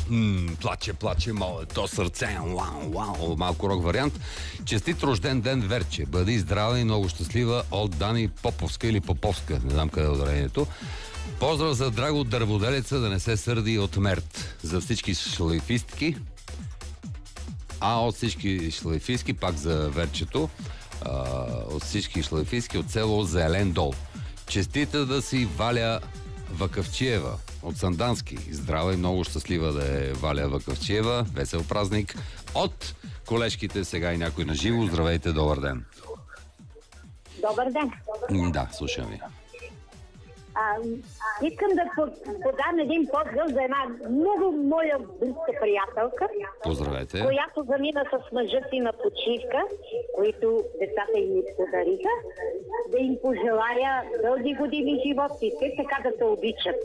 Плаче, плаче моето сърце. Вау, вау. Малко рок вариант. Честит рожден ден, Верче. Бъди здрава и много щастлива от Дани Поповска или Поповска. Не знам къде е ударението. Поздрав за Драго Дърводелеца, да не се сърди от Мерт. За всички шлайфистки. От всички шлайфистки, пак за Верчето. От всички шлайфистки от село Зелен дол. Честита да си Валя Вакавчиева от Сандански. Здрава и много щастлива да е Валя Вакавчиева. Весел празник от колежките, сега и някой на живо. Здравейте, добър ден. Добър ден. Да, слушам ви. Искам да подам един поздрав за една много моя близка приятелка. Поздравете. Която замина с мъжа си на почивка, които децата им подариха. Да им пожелая дълги години живот и те така да се обичат.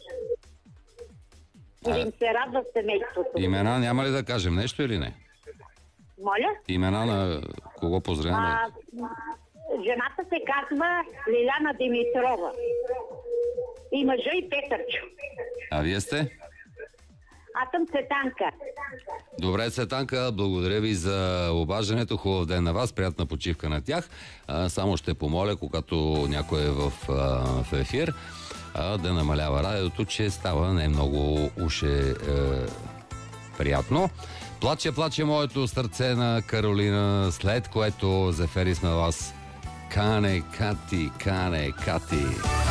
И да им се радва семейството. Имена няма ли да кажем нещо или не? Моля? Имена на кого поздравяме? Жената се казва Лиляна Димитрова. И мъжа и Петърчо. А вие сте? Аз съм Цветанка. Добре, Цветанка, благодаря ви за обаждането. Хубав ден на вас, приятна почивка на тях. Само ще помоля, когато някой е в ефир, да намалява радиото, че става не много уше приятно. Плаче, плаче моето сърце на Каролина, след което зефери сме вас. Кане, Кати, Кане, Кати.